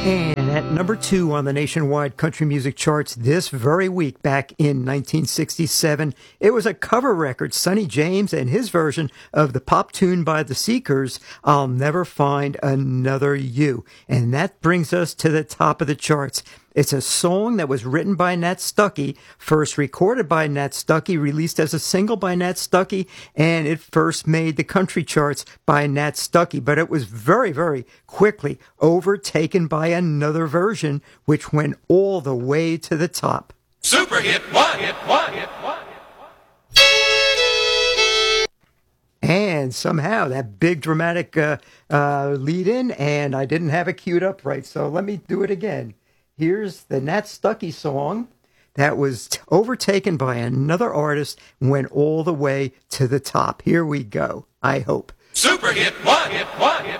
And at number 2 on the nationwide country music charts this very week, back in 1967, it was a cover record, Sonny James and his version of the pop tune by the Seekers, I'll Never Find Another You. And that brings us to the top of the charts. It's a song that was written by Nat Stuckey, first recorded by Nat Stuckey, released as a single by Nat Stuckey, and it first made the country charts by Nat Stuckey. But it was very, very quickly overtaken by another version, which went all the way to the top. Super hit one, hit one, hit one. And somehow that big dramatic lead in, and I didn't have it queued up right, so let me do it again. Here's the Nat Stuckey song that was overtaken by another artist and went all the way to the top. Here we go, I hope. Super hit one, hit one, hit